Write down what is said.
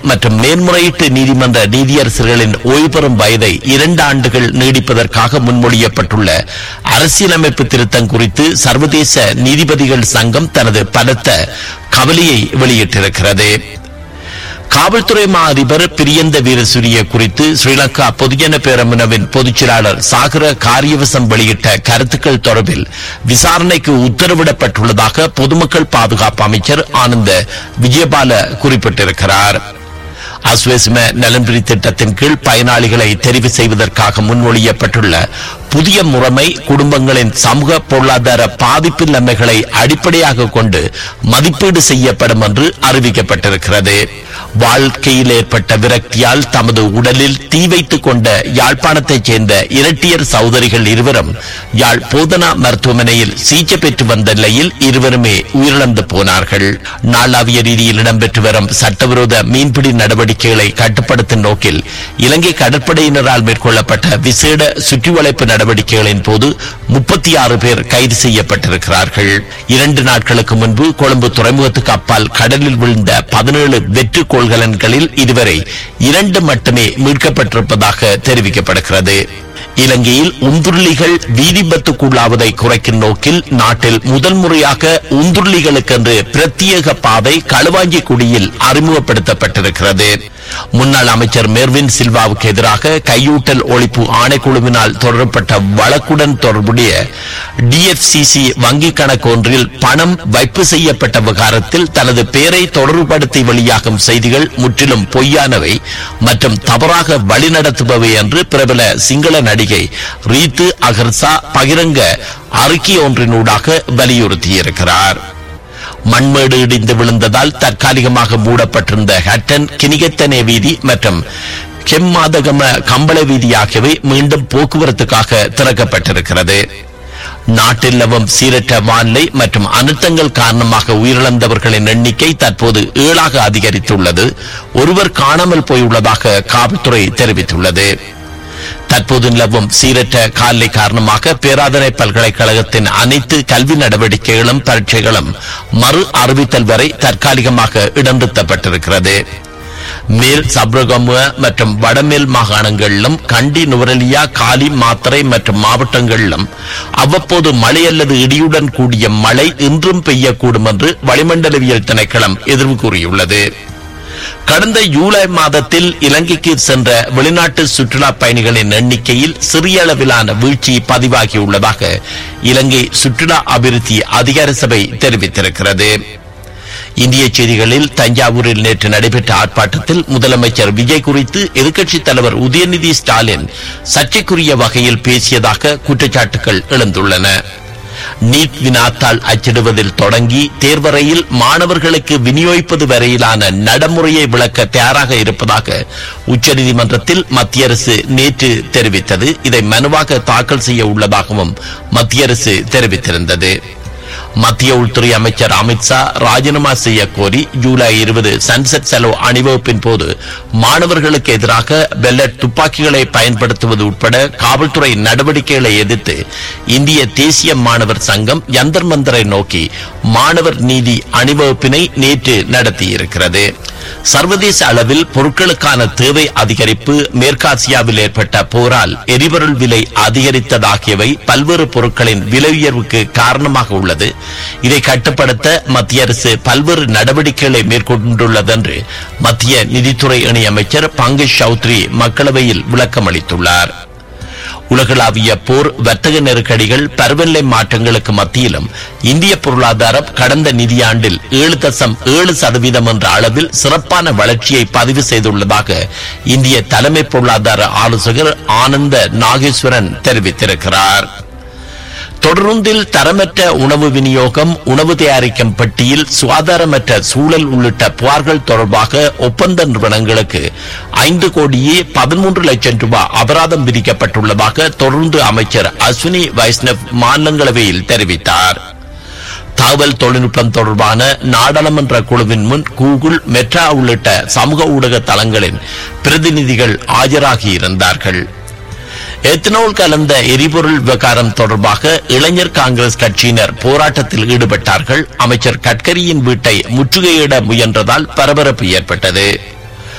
மற்றும் மேன்முறையீட்டு நீதிமன்ற நீதியரசர்களின் ஓய்வு பெறும் வயதை 2 ஆண்டுகள் நீடிப்பதற்காக முன்மொழியப்பட்டுள்ள அரசியலமைப்பு திருத்தம் குறித்து சர்வதேச நீதிபதிகள் சங்கம் தனது பலத்த கவலையை வெளியிட்டிருக்கிறது. காவல்துறை மா அதிபர் பிரியந்த வீரசூரிய குறித்து ஸ்ரீலங்கா பொதுஜன பேரமுனவின் பொதுச்செயலாளர் சாகர காரியவசம் வெளியிட்ட கருத்துக்கள் தொடர்பில் விசாரணைக்கு உத்தரவிடப்பட்டுள்ளதாக பொதுமக்கள் பாதுகாப்பு அமைச்சர் ஆனந்த விஜயபால குறிப்பிட்டிருக்கிறார். அஸ்வெஸ்ம நலன்புரி திட்டத்தின் கீழ் பயனாளிகளை தெரிவு செய்வதற்காக முன்மொழியப்பட்டுள்ள புதிய முறைமை குடும்பங்களின் சமூக பொருளாதார பாதிப்பின்மைகளை அடிப்படையாக கொண்டு மதிப்பீடு செய்யப்படும் என்று அறிவிக்கப்பட்டிருக்கிறது. வாழ்க்கையில் ஏற்பட்ட விரக்தியால் தமது உடலில் தீ வைத்துக் கொண்ட யாழ்ப்பாணத்தைச் சேர்ந்த இரட்டியர் சகோதரிகள் இருவரும் யாழ் போதனா மருத்துவமனையில் சிகிச்சை பெற்று வந்த நிலையில் இருவருமே உயிரிழந்து போனார்கள். நாளாவிய ரீதியில் இடம்பெற்று வரும் சட்டவிரோத மீன்பிடி நடவடிக்கைகளை கட்டுப்படுத்தும் நோக்கில் இலங்கை கடற்படையினரால் மேற்கொள்ளப்பட்ட விசேட சுற்றிவளைப்பு நடவடிக்கைகளின் போது 36 பேர் கைது செய்யப்பட்டிருக்கிறார்கள். 2 நாட்களுக்கு முன்பு கொழும்பு துறைமுகத்துக்கு அப்பால் கடலில் விழுந்த 17 வெற்று கொள்கலன்களில் இதுவரை 2 மட்டுமே மீட்கப்பட்டிருப்பதாக தெரிவிக்கப்படுகிறது. இலங்கையில் உந்துருளிகள் வீதிபத்துக்குள்ளாவதை குறைக்கும் நோக்கில் நாட்டில் முதல் முறையாக உந்துருளிகளுக்கென்று பிரத்யேக பாதை களுவாஞ்சிக்குடியில் அறிமுகப்படுத்தப்பட்டிருக்கிறது. முன்னாள் அமைச்சர் மெர்வின் சில்வாவுக்கு எதிராக கையூட்டல் ஒழிப்பு ஆணைக்குழுவினால் தொடரப்பட்ட வழக்குடன் தொடர்புடைய டிஎஃப்சிசி வங்கிக் கணக்கு ஒன்றில் பணம் வைப்பு செய்யப்பட்ட விவகாரத்தில் தனது பெயரை தொடர்புபடுத்தி வெளியாகும் செய்திகள் முற்றிலும் பொய்யானவை மற்றும் தவறாக வழிநடத்துபவை என்று பிரபல சிங்கள நடிகை ரீத்து அகர்சா பகிரங்க அறிக்கை ஒன்றினூடாக வலியுறுத்தியிருக்கிறார். மண்மேடு இடிந்து விழுந்ததால் தற்காலிகமாக மூடப்பட்டிருந்த ஹட்டன் கினிகத்தனே வீதி மற்றும் கெம்மாதகம கம்பள வீதி ஆகியவை மீண்டும் போக்குவரத்துக்காக திறக்கப்பட்டிருக்கிறது. நாட்டில் நிலவும் சீரற்ற வானிலை மற்றும் அனர்த்தங்கள் காரணமாக உயிரிழந்தவர்களின் எண்ணிக்கை தற்போது 7 அதிகரித்துள்ளது. ஒருவர் காணாமல் போயுள்ளதாக காவல்துறை தெரிவித்துள்ளது. தற்போது நிலவும் சீரற்ற காலை காரணமாக பேராதனை பல்கலைக்கழகத்தின் அனைத்து கல்வி நடவடிக்கைகளும் பரீட்சைகளும் மறு அறிவித்தல் வரை தற்காலிகமாக இடநிறுத்தப்பட்டிருக்கிறது. மேல் சப்ரகமுவ மற்றும் வடமேல் மாகாணங்களிலும் கண்டி நுவரெலியா காலி மாத்தறை மற்றும் மாவட்டங்களிலும் அவ்வப்போது மழை அல்லது இடியுடன் கூடிய மழை இன்றும் பெய்யக்கூடும் என்று வளிமண்டலவியல் திணைக்களம் எதிர்வு கூறியுள்ளது. கடந்த ஜூலை மாதத்தில் இலங்கைக்கு சென்ற வெளிநாட்டு சுற்றுலா பயணிகளின் எண்ணிக்கையில் சிறிய அளவிலான வீழ்ச்சி பதிவாகியுள்ளதாக இலங்கை சுற்றுலா அபிவிருத்தி அதிகார சபை தெரிவித்திருக்கிறது. இந்திய செய்திகளில் தஞ்சாவூரில் நேற்று நடைபெற்ற ஆர்ப்பாட்டத்தில் முதலமைச்சர் விஜய் குறித்து எதிர்க்கட்சித் தலைவர் உதயநிதி ஸ்டாலின் சர்ச்சைக்குரிய வகையில் பேசியதாக குற்றச்சாட்டுகள் எழுந்துள்ளன. நீட் வினாத்தாள் அச்சிடுவதில் தொடங்கி தேர்வறையில் மாணவர்களுக்கு விநியோகிப்பது வரையிலான நடைமுறையை விளக்க தயாராக இருப்பதாக உச்சநீதிமன்றத்தில் மத்திய அரசு நேற்று தெரிவித்தது. இதை மனுவாக தாக்கல் செய்ய உள்ளதாகவும் மத்திய அரசு தெரிவித்திருந்தது. மத்திய உள்துறை அமைச்சர் அமித்ஷா ராஜினாமா செய்ய கோரி ஜூலை 20 சன்செட் செலவு அணிவகுப்பின் போது மாணவர்களுக்கு எதிராக பெல்லட் துப்பாக்கிகளை பயன்படுத்துவது உட்பட காவல்துறை நடவடிக்கைகளை எதிர்த்து இந்திய தேசிய மாணவர் சங்கம் யந்தர் மந்தரை நோக்கி மாணவர் நீதி அணிவகுப்பினை நேற்று நடத்தியிருக்கிறது. சர்வதேச அளவில் பொருட்களுக்கான தேவை அதிகரிப்பு, மேற்காசியாவில் ஏற்பட்ட போரால் எரிபொருள் விலை அதிகரித்ததாகியவை பல்வேறு பொருட்களின் விலை உயர்வுக்கு காரணமாக உள்ளது. இதை கட்டுப்படுத்த மத்திய அரசு பல்வேறு நடவடிக்கைகளை மேற்கொண்டுள்ளது என்று மத்திய நிதித்துறை இணையமைச்சர் பங்கஜ் சௌத்ரி மக்களவையில் விளக்கம் அளித்துள்ளார். உலகளாவிய போர், வர்த்தக நெருக்கடிகள், பருவநிலை மாற்றங்களுக்கு மத்தியிலும் இந்திய பொருளாதாரம் கடந்த நிதியாண்டில் 7.7% என்ற அளவில் சிறப்பான வளர்ச்சியை பதிவு செய்துள்ளதாக இந்திய தலைமை பொருளாதார ஆலோசகர் ஆனந்த நாகேஸ்வரன் தெரிவித்திருக்கிறார். தொடர்ந்தில் தரமற்ற உணவு விநியோகம், உணவு தயாரிக்கும் பெட்டியில் சுகாதாரமற்ற சூழல் உள்ளிட்ட புகார்கள் தொடர்பாக ஒப்பந்த நிறுவனங்களுக்கு 5 கோடியே 13 லட்சம் ரூபாய் அபராதம் விதிக்கப்பட்டுள்ளதாக தொடர்ந்து அமைச்சர் அஸ்வினி வைஷ்ணவ் மாநிலங்களவையில் தெரிவித்தார். தகவல் தொழில்நுட்பம் தொடர்பான நாடாளுமன்ற குழுவின் முன் கூகுள், மெட்ரா உள்ளிட்ட சமூக ஊடக தளங்களின் பிரதிநிதிகள் ஆஜராகி இருந்தார்கள். எத்தனால் கலந்த எரிபொருள் விவகாரம் தொடர்பாக இளைஞர் காங்கிரஸ் கட்சியினர் போராட்டத்தில் ஈடுபட்டார்கள். அமைச்சர் கட்கரியின் வீட்டை முற்றுகையிட முயன்றதால் பரபரப்பு ஏற்பட்டது.